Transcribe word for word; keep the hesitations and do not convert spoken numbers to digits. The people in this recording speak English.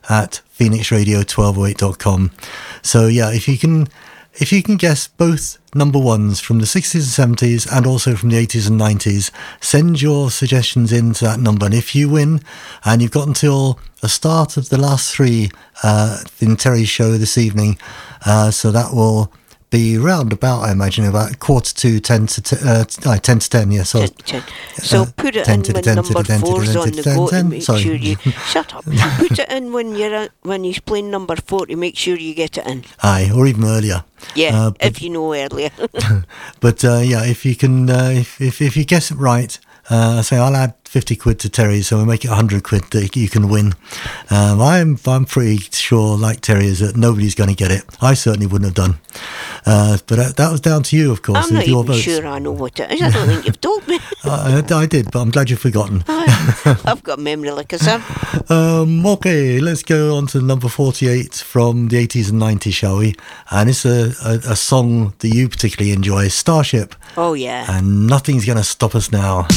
at phoenix radio twelve oh eight dot com. So yeah, if you can if you can guess both number ones from the sixties and seventies and also from the eighties and nineties, send your suggestions in to that number. And if you win, and you've got until the start of the last three uh, in Terry's show this evening, uh, so that will be round about, I imagine, about quarter to ten to t- uh, uh, ten to ten. Yeah, so ten, ten. So uh, put it in when number four's on the go to make sure you shut up. Put it in when you're uh, when he's playing number four to make sure you get it in. Aye, or even earlier. Yeah, uh, but, if you know earlier. But uh, yeah, if you can, uh, if, if if you guess it right, uh, I say I'll add fifty quid to Terry, so we'll make it one hundred quid that you can win. Um, I'm I'm pretty sure, like Terry, is that nobody's going to get it. I certainly wouldn't have done. Uh, but uh, that was down to you, of course. I'm not your even votes. sure I know what it is. I don't think you've told me. uh, I, I did, but I'm glad you've forgotten. I've got memory like a sieve. Um, okay, let's go on to number forty-eight from the eighties and nineties, shall we? And it's a, a, a song that you particularly enjoy, Starship. Oh, yeah. And Nothing's Gonna Stop Us Now.